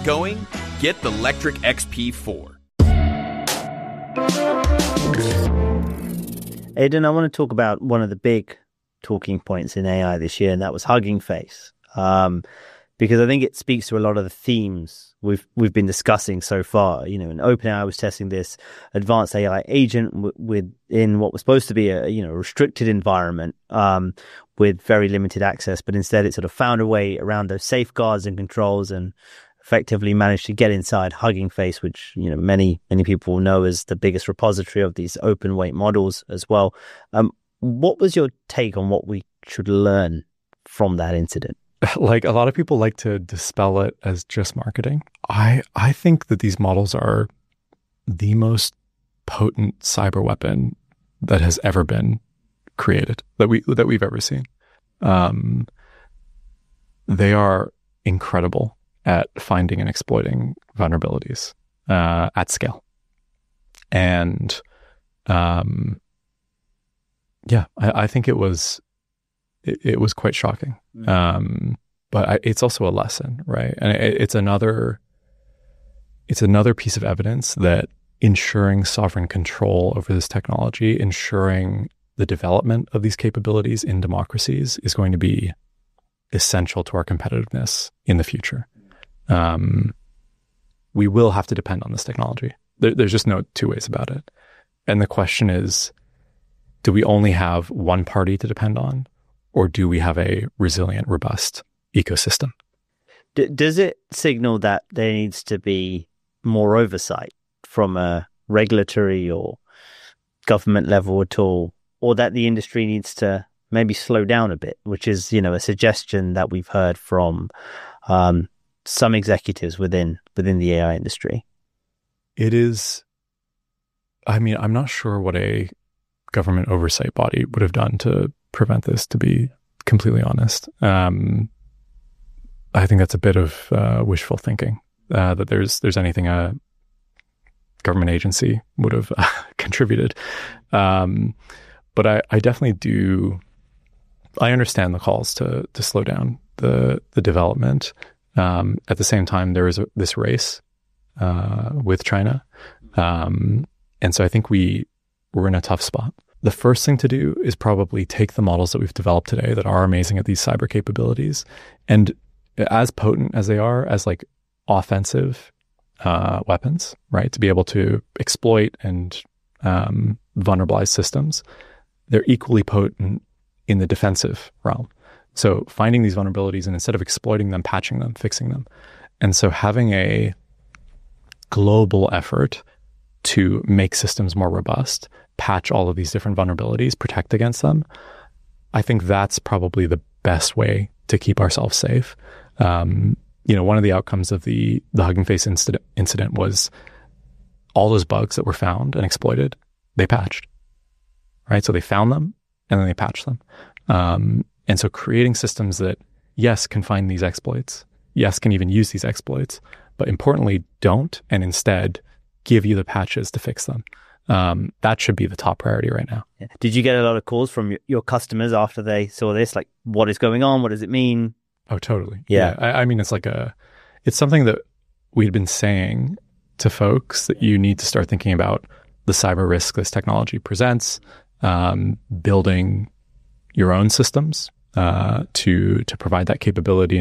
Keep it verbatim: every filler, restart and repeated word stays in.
going? Get the Lectric X P four. Aidan, I want to talk about one of the big talking points in A I this year, and that was Hugging Face. Um, because I think it speaks to a lot of the themes we've we've been discussing so far. You know, in OpenAI was testing this advanced A I agent w- within what was supposed to be a you know restricted environment um, with very limited access, but instead it sort of found a way around those safeguards and controls and effectively managed to get inside Hugging Face, which you know many many people know as the biggest repository of these open weight models as well. Um, what was your take on what we should learn from that incident? Like, a lot of people like to dispel it as just marketing. I I think that these models are the most potent cyber weapon that has ever been created, that we that we've ever seen. Um, they are incredible at finding and exploiting vulnerabilities uh, at scale, and um, yeah, I, I think it was. It, it was quite shocking. Um, but I, it's also a lesson, right? And it, it's another, it's another piece of evidence that ensuring sovereign control over this technology, ensuring the development of these capabilities in democracies is going to be essential to our competitiveness in the future. Um, we will have to depend on this technology. There, there's just no two ways about it. And the question is, do we only have one party to depend on? Or do we have a resilient, robust ecosystem? D- does it signal that there needs to be more oversight from a regulatory or government level at all, or that the industry needs to maybe slow down a bit, which is, you know, a suggestion that we've heard from um, some executives within within the A I industry? It is, I mean, I'm not sure what a government oversight body would have done to prevent this, to be completely honest. Um, I think that's a bit of uh, wishful thinking, uh, that there's there's anything a government agency would have uh, contributed. Um, but I, I definitely do, I understand the calls to to slow down the, the development. Um, at the same time, there is a, this race uh, with China. Um, and so I think we, we're in a tough spot. The first thing to do is probably take the models that we've developed today that are amazing at these cyber capabilities, and as potent as they are as like offensive uh, weapons, right? To be able to exploit and um, vulnerabilize systems, they're equally potent in the defensive realm. So finding these vulnerabilities and instead of exploiting them, patching them, fixing them. And so having a global effort to make systems more robust, patch all of these different vulnerabilities, protect against them, I think that's probably the best way to keep ourselves safe. Um, you know, one of the outcomes of the the Hugging Face incident, incident was all those bugs that were found and exploited, they patched, right? So they found them and then they patched them. Um, and so creating systems that, yes, can find these exploits, yes, can even use these exploits, but importantly, don't, and instead give you the patches to fix them. Um, that should be the top priority right now. Yeah. Did you get a lot of calls from your customers after they saw this? Like, what is going on? What does it mean? Oh, totally. Yeah. yeah. I, I mean, it's like a, it's something that we'd been saying to folks, that you need to start thinking about the cyber risk this technology presents, um, building your own systems uh, to to provide that capability